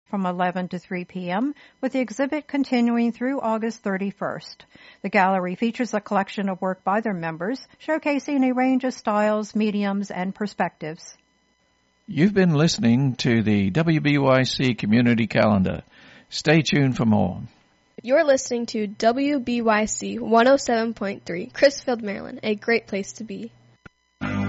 from 11 to 3 p.m., with the exhibit continuing through August 31st. The gallery features a collection of work by their members, showcasing a range of styles, mediums, and perspectives. You've been listening to the WBYC Community Calendar. Stay tuned for more. You're listening to WBYC 107.3, Crisfield, Maryland, a great place to be.